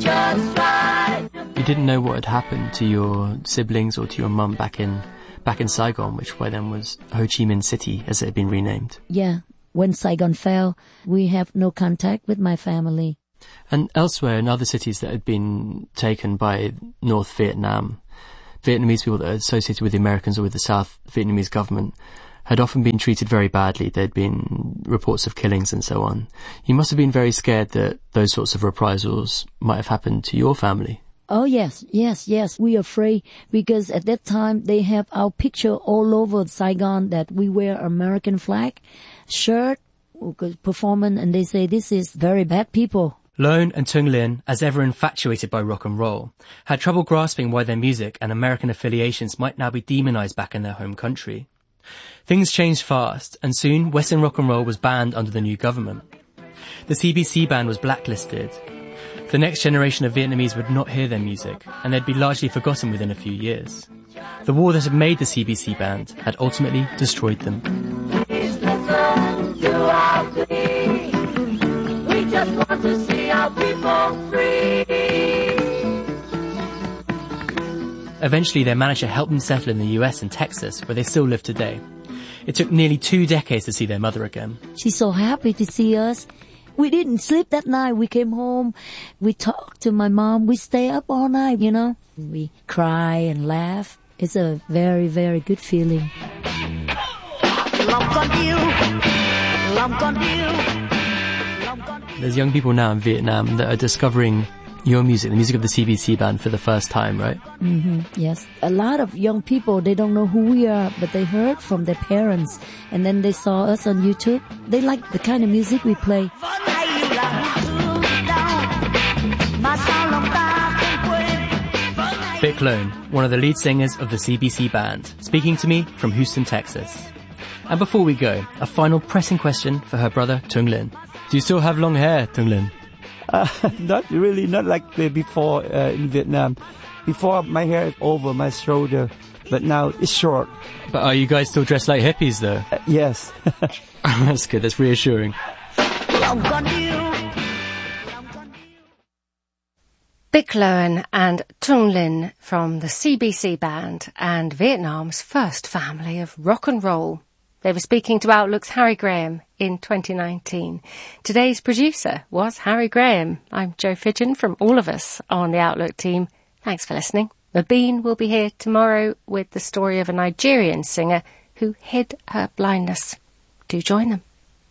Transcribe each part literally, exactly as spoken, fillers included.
just right. You didn't know what had happened to your siblings or to your mum back in back in Saigon, which by then was Ho Chi Minh City, as it had been renamed. Yeah, when Saigon fell, we have no contact with my family. And elsewhere, in other cities that had been taken by North Vietnam, Vietnamese people that are associated with the Americans or with the South Vietnamese government had often been treated very badly. There'd been reports of killings and so on. You must have been very scared that those sorts of reprisals might have happened to your family. Oh, yes, yes, yes. We are afraid because at that time they have our picture all over Saigon that we wear American flag, shirt, performance, and they say this is very bad people. Lone and Tung Lin, as ever infatuated by rock and roll, had trouble grasping why their music and American affiliations might now be demonized back in their home country. Things changed fast, and soon Western rock and roll was banned under the new government. The C B C band was blacklisted. The next generation of Vietnamese would not hear their music, and they'd be largely forgotten within a few years. The war that had made the C B C band had ultimately destroyed them. Please listen to our plea. We just want to see our people free. Eventually, their manager helped them settle in the U S and Texas, where they still live today. It took nearly two decades to see their mother again. She's so happy to see us. We didn't sleep that night. We came home. We talked to my mom. We stay up all night, you know. We cry and laugh. It's a very, very good feeling. There's young people now in Vietnam that are discovering your music, the music of the C B C band, for the first time, right? Mm-hmm, yes. A lot of young people, they don't know who we are, but they heard from their parents. And then they saw us on YouTube. They like the kind of music we play. Vic Lone, one of the lead singers of the C B C band, speaking to me from Houston, Texas. And before we go, a final pressing question for her brother, Tung Lin. Do you still have long hair, Tung Lin? Uh, not really, not like the before uh, in Vietnam. Before, my hair is over my shoulder, but now it's short. But are you guys still dressed like hippies, though? Uh, yes. That's good, that's reassuring. Vic Lone and Tung Lin from the C B C band and Vietnam's first family of rock and roll. They were speaking to Outlook's Harry Graham in twenty nineteen. Today's producer was Harry Graham. I'm Jo Fidgen from all of us on the Outlook team. Thanks for listening. Mabine will be here tomorrow with the story of a Nigerian singer who hid her blindness. Do join them.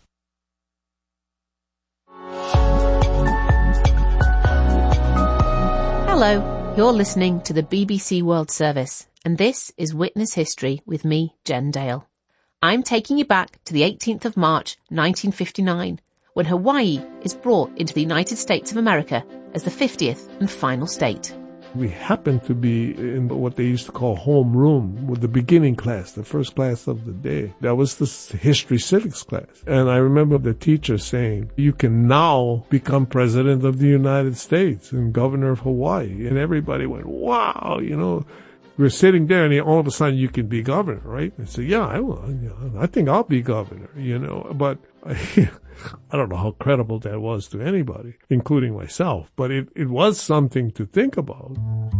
Hello, you're listening to the B B C World Service, and this is Witness History with me, Jen Dale. I'm taking you back to the eighteenth of March, nineteen fifty-nine, when Hawaii is brought into the United States of America as the fiftieth and final state. We happened to be in what they used to call homeroom with the beginning class, the first class of the day. That was the history civics class. And I remember the teacher saying, you can now become president of the United States and governor of Hawaii. And everybody went, wow, you know. We're sitting there and all of a sudden you can be governor, right? I said, yeah, I will. I think I'll be governor, you know. But I, I don't know how credible that was to anybody, including myself. But it, it was something to think about.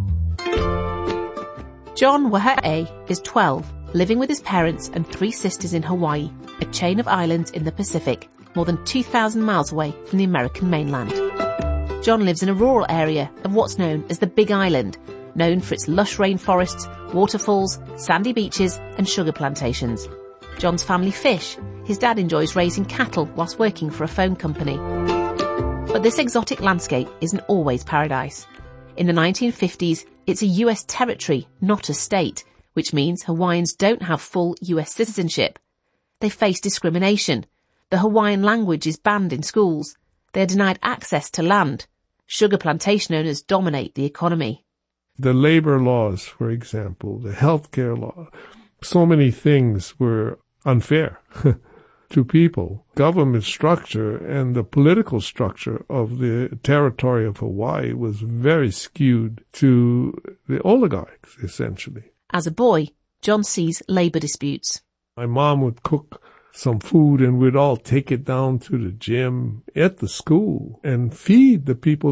John Waha'e is twelve, living with his parents and three sisters in Hawaii, a chain of islands in the Pacific, more than two thousand miles away from the American mainland. John lives in a rural area of what's known as the Big Island, known for its lush rainforests, waterfalls, sandy beaches and sugar plantations. John's family fish. His dad enjoys raising cattle whilst working for a phone company. But this exotic landscape isn't always paradise. In the nineteen fifties, it's a U S territory, not a state, which means Hawaiians don't have full U S citizenship. They face discrimination. The Hawaiian language is banned in schools. They are denied access to land. Sugar plantation owners dominate the economy. The labor laws, for example, the healthcare law, so many things were unfair to people. Government structure and the political structure of the territory of Hawaii was very skewed to the oligarchs, essentially. As a boy, John sees labor disputes. My mom would cook some food and we'd all take it down to the gym at the school and feed the people,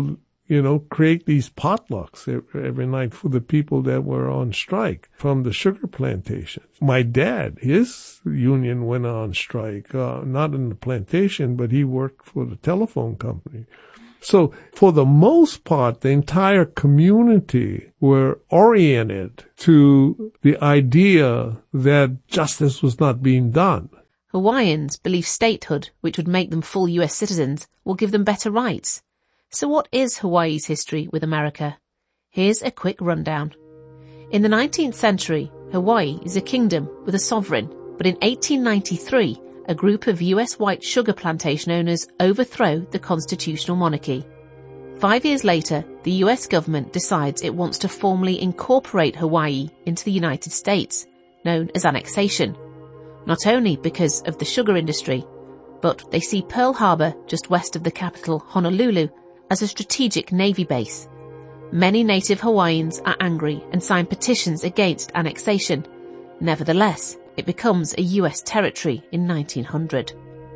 you know, create these potlucks every night for the people that were on strike from the sugar plantations. My dad, his union went on strike, uh, not in the plantation, but he worked for the telephone company. So for the most part, the entire community were oriented to the idea that justice was not being done. Hawaiians believe statehood, which would make them full U S citizens, will give them better rights. So what is Hawaii's history with America? Here's a quick rundown. In the nineteenth century, Hawaii is a kingdom with a sovereign, but in eighteen ninety-three, a group of U S white sugar plantation owners overthrow the constitutional monarchy. Five years later, the U S government decides it wants to formally incorporate Hawaii into the United States, known as annexation. Not only because of the sugar industry, but they see Pearl Harbor, just west of the capital, Honolulu, as a strategic Navy base. Many native Hawaiians are angry and sign petitions against annexation. Nevertheless, it becomes a U S territory in nineteen hundred.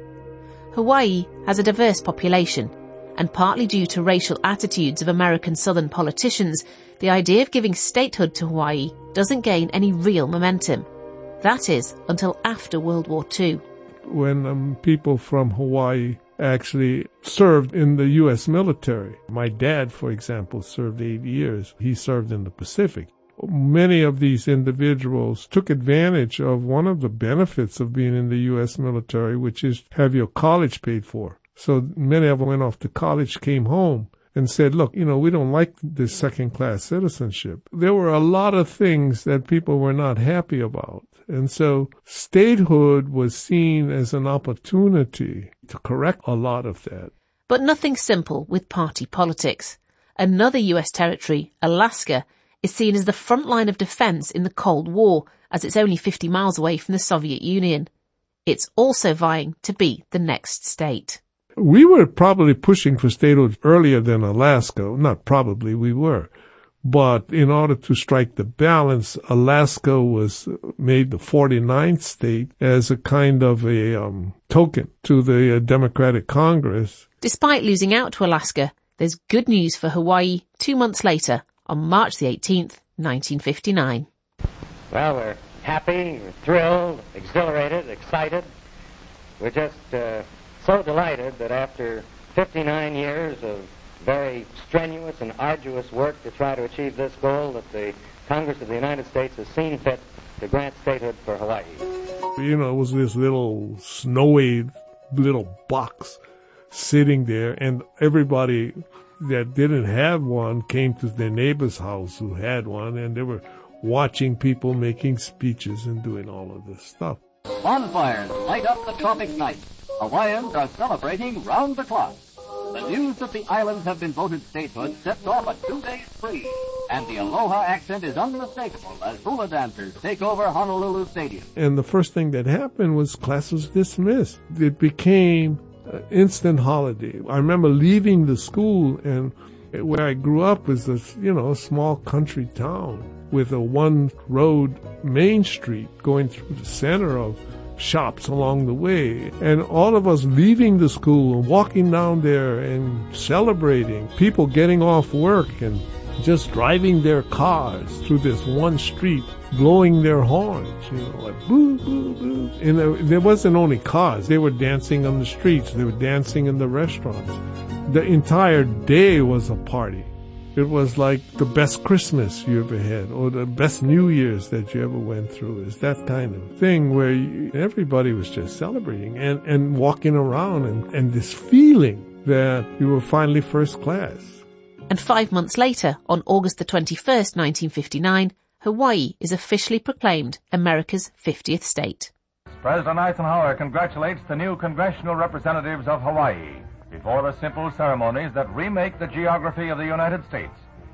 Hawaii has a diverse population, and partly due to racial attitudes of American Southern politicians, the idea of giving statehood to Hawaii doesn't gain any real momentum. That is, until after World War Two. When um, people from Hawaii actually served in the U S military. My dad, for example, served eight years. He served in the Pacific. Many of these individuals took advantage of one of the benefits of being in the U S military, which is have your college paid for. So many of them went off to college, came home, and said, look, you know, we don't like this second-class citizenship. There were a lot of things that people were not happy about. And so statehood was seen as an opportunity to correct a lot of that. But nothing simple with party politics. Another U S territory, Alaska, is seen as the front line of defence in the Cold War, as it's only fifty miles away from the Soviet Union. It's also vying to be the next state. We were probably pushing for statehood earlier than Alaska. Not probably, we were. But in order to strike the balance, Alaska was made the forty-ninth state as a kind of a um, token to the uh, Democratic Congress. Despite losing out to Alaska, there's good news for Hawaii two months later, on March the eighteenth, nineteen fifty-nine. Well, we're happy, we're thrilled, exhilarated, excited. We're just uh, so delighted that after fifty-nine years of very strenuous and arduous work to try to achieve this goal, that the Congress of the United States has seen fit to grant statehood for Hawaii. You know, it was this little snowy little box sitting there, and everybody that didn't have one came to their neighbor's house who had one, and they were watching people making speeches and doing all of this stuff. Bonfires light up the tropic night. Hawaiians are celebrating round the clock. The news that the islands have been voted statehood sets off a two-day spree, and the aloha accent is unmistakable as hula dancers take over Honolulu Stadium. And the first thing that happened was class was dismissed. It became an instant holiday. I remember leaving the school, and where I grew up was this, you know, small country town with a one-road main street going through the center of shops along the way, and all of us leaving the school and walking down there and celebrating, people getting off work and just driving their cars through this one street, blowing their horns, you know, like boo, boo, boo. And there, there wasn't only cars. They were dancing on the streets. They were dancing in the restaurants. The entire day was a party. It was like the best Christmas you ever had, or the best New Year's that you ever went through. It's that kind of thing where you, everybody was just celebrating and, and walking around, and, and this feeling that you were finally first class. And five months later, on August the twenty-first, nineteen fifty-nine, Hawaii is officially proclaimed America's fiftieth state. President Eisenhower congratulates the new congressional representatives of Hawaii before the simple ceremonies that remake the geography of the United States.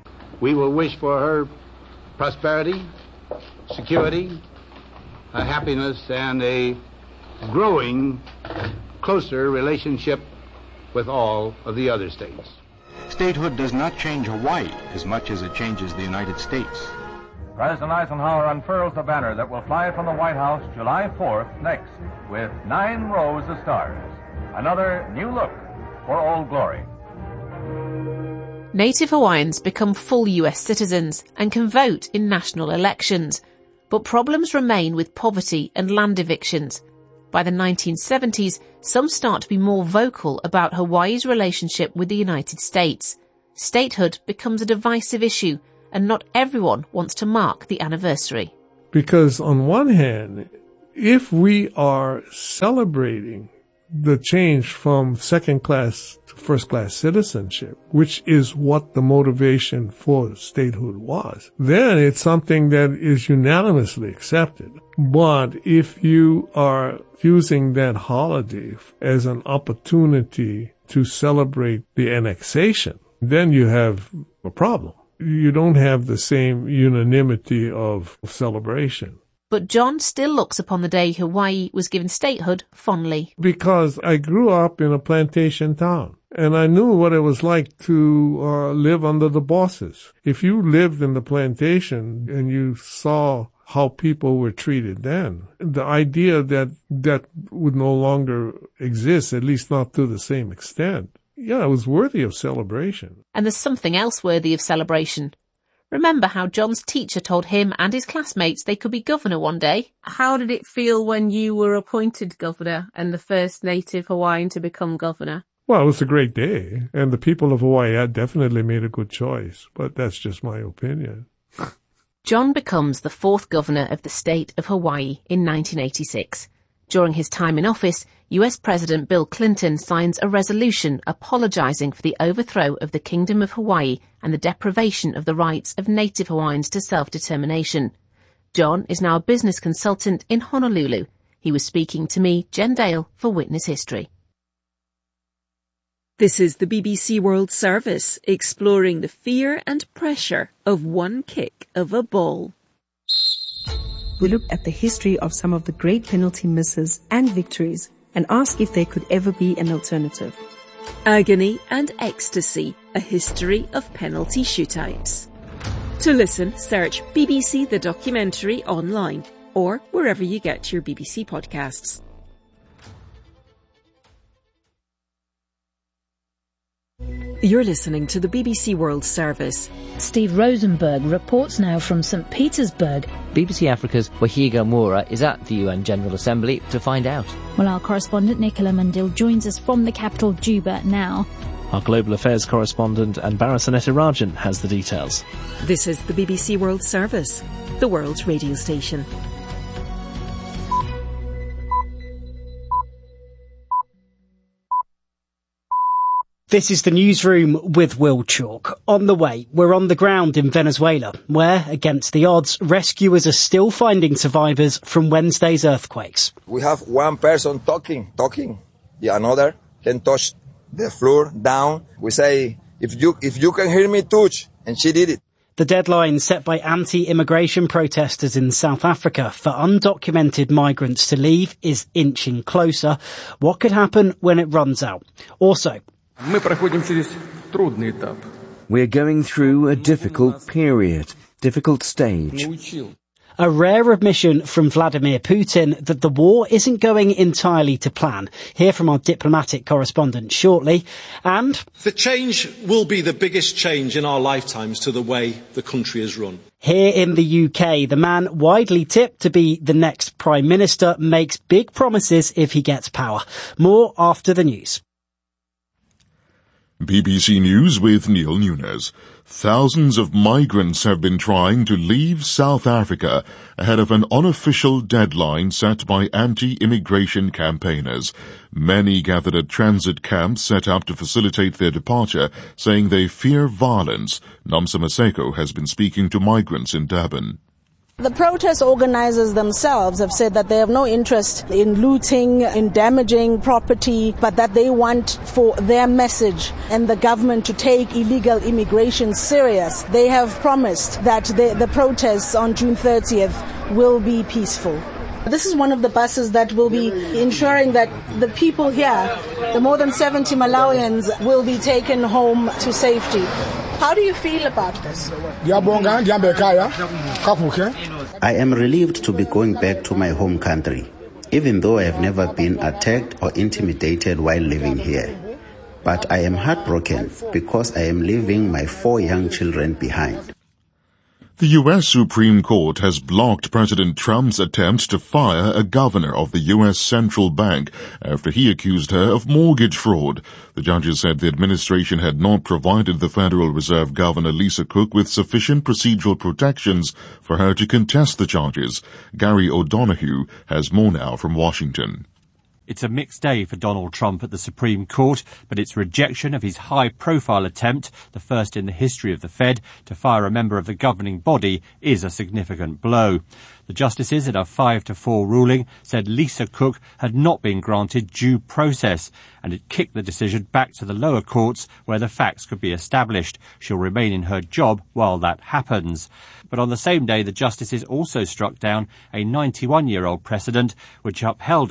We will wish for her prosperity, security, a happiness, and a growing, closer relationship with all of the other states. Statehood does not change Hawaii as much as it changes the United States. President Eisenhower unfurls the banner that will fly from the White House July fourth next, with nine rows of stars. Another new look for Old Glory. Native Hawaiians become full U S citizens and can vote in national elections, but problems remain with poverty and land evictions. By the nineteen seventies, some start to be more vocal about Hawaii's relationship with the United States. Statehood becomes a divisive issue, and not everyone wants to mark the anniversary. Because on one hand, if we are celebrating the change from second-class to first-class citizenship, which is what the motivation for statehood was, then it's something that is unanimously accepted. But if you are using that holiday as an opportunity to celebrate the annexation, then you have a problem. You don't have the same unanimity of celebration. But John still looks upon the day Hawaii was given statehood fondly. Because I grew up in a plantation town, and I knew what it was like to uh, live under the bosses. If you lived in the plantation and you saw how people were treated then, the idea that that would no longer exist, at least not to the same extent, yeah, it was worthy of celebration. And there's something else worthy of celebration. Remember how John's teacher told him and his classmates they could be governor one day? How did it feel when you were appointed governor and the first native Hawaiian to become governor? Well, it was a great day, and the people of Hawaii had definitely made a good choice, but that's just my opinion. John becomes the fourth governor of the state of Hawaii in nineteen eighty-six. During his time in office, U S President Bill Clinton signs a resolution apologising for the overthrow of the Kingdom of Hawaii and the deprivation of the rights of native Hawaiians to self-determination. John is now a business consultant in Honolulu. He was speaking to me, Jen Dale, for Witness History. This is the B B C World Service, exploring the fear and pressure of one kick of a ball. We look at the history of some of the great penalty misses and victories and ask if there could ever be an alternative. Agony and Ecstasy, a history of penalty shootouts. To listen, search B B C The Documentary online or wherever you get your B B C podcasts. You're listening to the B B C World Service. Steve Rosenberg reports now from Saint Petersburg. B B C Africa's Wahiga Moura is at the U N General Assembly to find out. Well, our correspondent Nicola Mundil joins us from the capital, Juba, now. Our Global Affairs correspondent and Barasaneta Rajan has the details. This is the B B C World Service, the world's radio station. This is the newsroom with Will Chalk. On the way, we're on the ground in Venezuela, where, against the odds, rescuers are still finding survivors from Wednesday's earthquakes. We have one person talking, talking. Yeah, another can touch the floor down. We say, if you, if you can hear me, touch. And she did it. The deadline set by anti-immigration protesters in South Africa for undocumented migrants to leave is inching closer. What could happen when it runs out? Also, we're going through a difficult period, difficult stage. A rare admission from Vladimir Putin that the war isn't going entirely to plan. Hear from our diplomatic correspondent shortly. And the change will be the biggest change in our lifetimes to the way the country is run. Here in the U K, the man widely tipped to be the next Prime Minister makes big promises if he gets power. More after the news. B B C News with Neil Nunes. Thousands of migrants have been trying to leave South Africa ahead of an unofficial deadline set by anti-immigration campaigners. Many gathered at transit camps set up to facilitate their departure, saying they fear violence. Namsa Maseko has been speaking to migrants in Durban. The protest organizers themselves have said that they have no interest in looting, in damaging property, but that they want for their message and the government to take illegal immigration serious. They have promised that the, the protests on June thirtieth will be peaceful. This is one of the buses that will be ensuring that the people here, the more than seventy Malawians, will be taken home to safety. How do you feel about this? I am relieved to be going back to my home country, even though I have never been attacked or intimidated while living here. But I am heartbroken because I am leaving my four young children behind. The U S Supreme Court has blocked President Trump's attempt to fire a governor of the U S Central Bank after he accused her of mortgage fraud. The judges said the administration had not provided the Federal Reserve Governor Lisa Cook with sufficient procedural protections for her to contest the charges. Gary O'Donoghue has more now from Washington. It's a mixed day for Donald Trump at the Supreme Court, but its rejection of his high-profile attempt, the first in the history of the Fed, to fire a member of the governing body is a significant blow. The justices, in a five to four ruling, said Lisa Cook had not been granted due process, and it kicked the decision back to the lower courts where the facts could be established. She'll remain in her job while that happens. But on the same day, the justices also struck down a ninety-one-year-old precedent which upheld